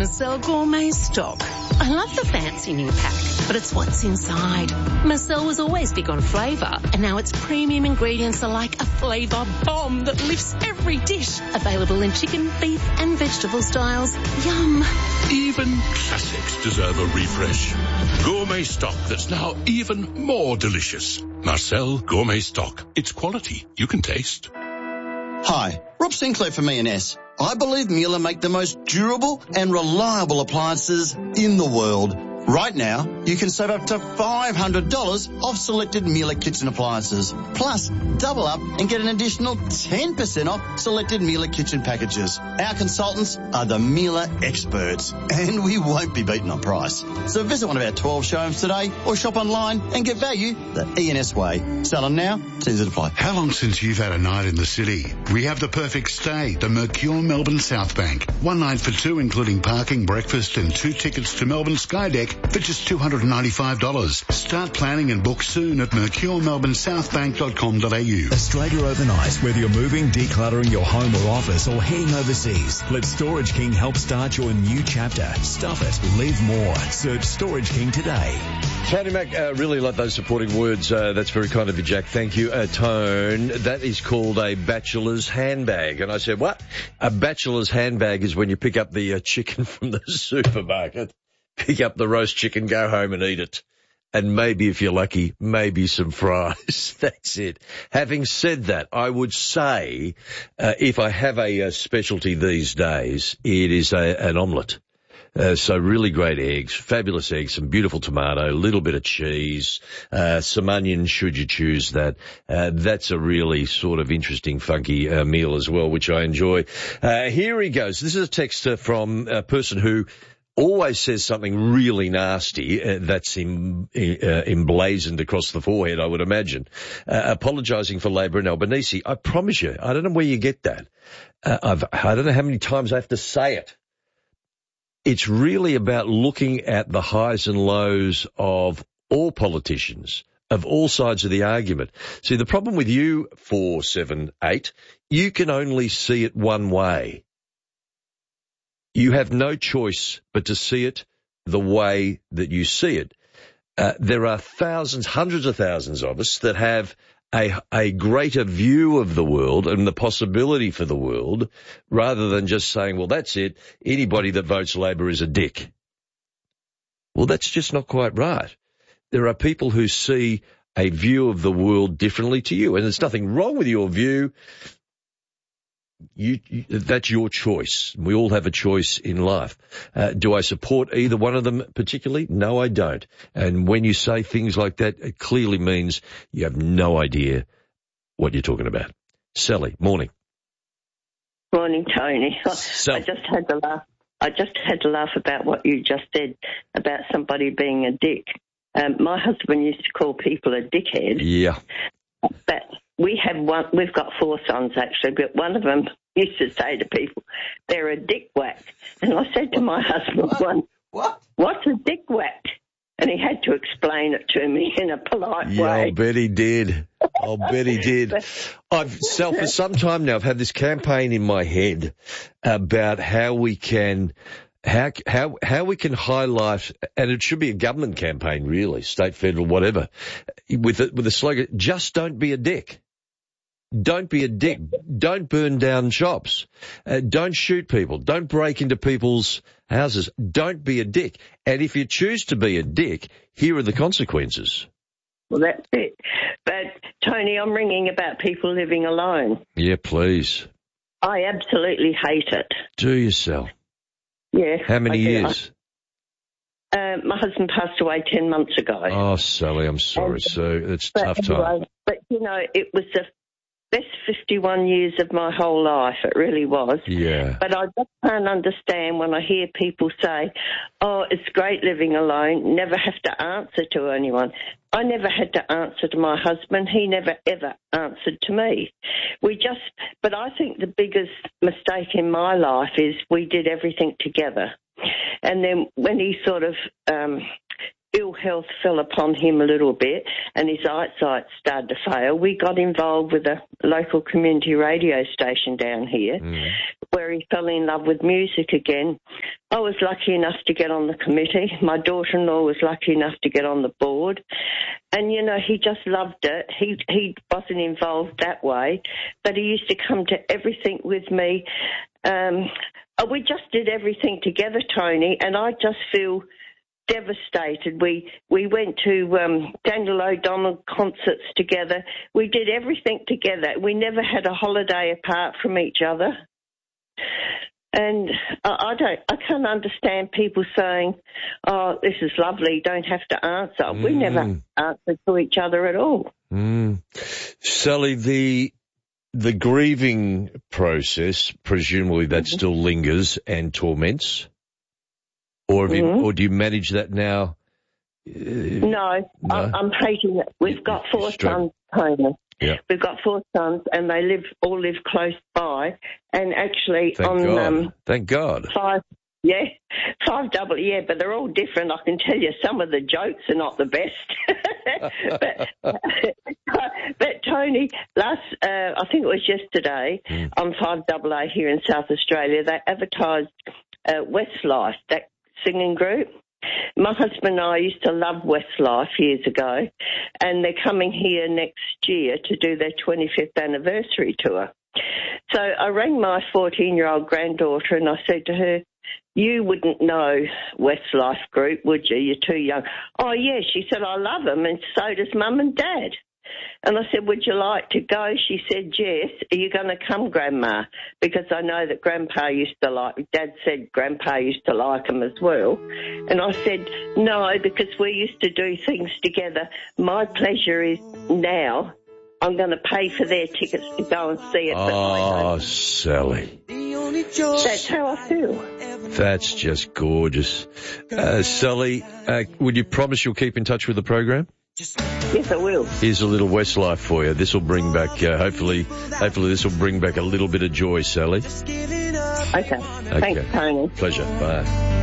Marcel Gourmet Stock. I love the fancy new pack, but it's what's inside. Marcel was always big on flavour, and now its premium ingredients are like a flavour bomb that lifts every dish. Available in chicken, beef and vegetable styles. Yum. Even classics deserve a refresh. Gourmet Stock that's now even more delicious. Marcel Gourmet Stock. It's quality you can taste. Hi, Rob Sinclair from E&S. I believe Miele make the most durable and reliable appliances in the world. Right now, you can save up to $500 off selected Miele kitchen appliances. Plus, double up and get an additional 10% off selected Miele kitchen packages. Our consultants are the Miele experts, and we won't be beaten on price. So visit one of our 12 showrooms today or shop online and get value the E&S way. Selling now, T's apply. How long since you've had a night in the city? We have the perfect stay, the Mercure Melbourne South Bank. One night for two, including parking, breakfast and 2 tickets to Melbourne Skydeck for just $295. Start planning and book soon at mercuremelbournesouthbank.com.au. Australia overnight. Whether you're moving, decluttering your home or office, or heading overseas, let Storage King help start your new chapter. Stuff it. Live more. Search Storage King today. Tony Mac, really like those supporting words. That's very kind of you, Jack. Thank you. Tone, that is called a bachelor's handbag. And I said, what? A bachelor's handbag is when you pick up the chicken from the supermarket, pick up the roast chicken, go home and eat it. And maybe, if you're lucky, maybe some fries. That's it. Having said that, I would say, if I have a specialty these days, it is an omelette. So really great eggs, fabulous eggs, some beautiful tomato, a little bit of cheese, some onions should you choose that. That's a really sort of interesting, funky meal as well, which I enjoy. Here he goes. This is a text from a person who always says something really nasty that's emblazoned across the forehead, I would imagine. Apologising for Labor in Albanese. I promise you, I don't know where you get that. I don't know how many times I have to say it. It's really about looking at the highs and lows of all politicians, of all sides of the argument. See, the problem with you, 478, you can only see it one way. You have no choice but to see it the way that you see it. There are thousands, hundreds of thousands of us that have a greater view of the world and the possibility for the world, rather than just saying, well, that's it, anybody that votes Labor is a dick. Well, that's just not quite right. There are people who see a view of the world differently to you, and there's nothing wrong with your view. That's your choice. We all have a choice in life. Do I support either one of them particularly? No, I don't. And when you say things like that, it clearly means you have no idea what you're talking about. Sally, morning. Morning, Tony. Sally. I just had to laugh about what you just said about somebody being a dick. My husband used to call people a dickhead. Yeah. But we've got 4 sons actually, but one of them used to say to people, they're a dick whack. And I said to my husband what's a dick whack? And he had to explain it to me in a polite way. I'll bet he did. For some time now, I've had this campaign in my head about how we can highlight, and it should be a government campaign really, state, federal, whatever, with the slogan, just don't be a dick. Don't be a dick. Don't burn down shops. Don't shoot people. Don't break into people's houses. Don't be a dick. And if you choose to be a dick, here are the consequences. Well, that's it. But, Tony, I'm ringing about people living alone. Yeah, please. I absolutely hate it. Do yourself. Yeah. How many years? My husband passed away 10 months ago. Oh, Sally, I'm sorry. So it's a tough time. But, it was the best 51 years of my whole life. It really was. Yeah. But I just can't understand when I hear people say, oh, it's great living alone, never have to answer to anyone. I never had to answer to my husband. He never, ever answered to me. But I think the biggest mistake in my life is we did everything together. And then when he sort of ill health fell upon him a little bit and his eyesight started to fail, we got involved with a local community radio station down here where he fell in love with music again. I was lucky enough to get on the committee. My daughter-in-law was lucky enough to get on the board. And, you know, he just loved it. He wasn't involved that way, but he used to come to everything with me. We just did everything together, Tony, and I just feel devastated. We went to Daniel O'Donnell concerts together. We did everything together. We never had a holiday apart from each other. And I can't understand people saying, "Oh, this is lovely, don't have to answer." We never answered to each other at all. Sally, the grieving process, presumably that still lingers and torments, or do you manage that now? No, I'm hating it. We've got 4 sons, Tony. Yeah. We've got 4 sons, and they all live close by. And actually, Thank God. 5 double, but they're all different. I can tell you some of the jokes are not the best. but Tony, I think it was yesterday, on 5AA here in South Australia, they advertised Westlife, that singing group. My husband and I used to love Westlife years ago, and they're coming here next year to do their 25th anniversary tour. So I rang my 14-year-old granddaughter and I said to her, "You wouldn't know Westlife Group, would you? You're too young." "Oh, yeah." She said, "I love them, and so does Mum and Dad." And I said, "Would you like to go?" She said, "Yes." "Are you going to come, Grandma?" Because I know that Grandpa used to Dad said Grandpa used to like them as well. And I said, "No, because we used to do things together. My pleasure is now I'm going to pay for their tickets to go and see it." Oh, Sally. That's how I feel. That's just gorgeous. Sally, would you promise you'll keep in touch with the program? Yes, I will. Here's a little Westlife for you. This will bring back, hopefully this will bring back a little bit of joy, Sally. Okay. Thanks, Tony. Pleasure. Bye.